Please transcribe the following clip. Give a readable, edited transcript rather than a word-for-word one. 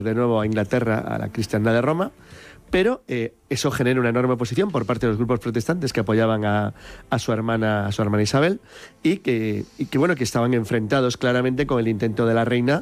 de nuevo a Inglaterra, a la cristiandad de Roma, pero eso genera una enorme oposición por parte de los grupos protestantes que apoyaban a su hermana Isabel y que estaban enfrentados claramente con el intento de la reina